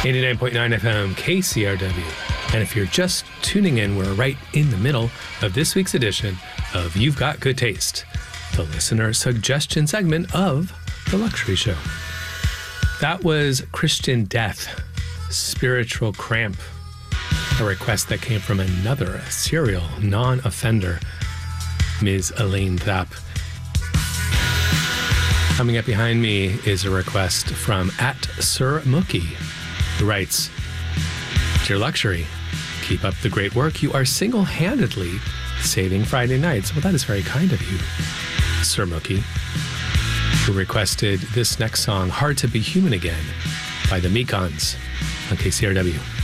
89.9 FM KCRW. And if you're just tuning in, we're right in the middle of this week's edition of You've Got Good Taste, the listener suggestion segment of The Luxury Show. That was Christian Death, Spiritual Cramp, a request that came from another serial non-offender, Ms. Elaine Thap. Coming up behind me is a request from @SirMookie, who writes, "Dear Luxury, keep up the great work. You are single-handedly saving Friday nights." Well, that is very kind of you, SirMookie, who requested this next song, "Hard to Be Human Again" by the Mekons on KCRW.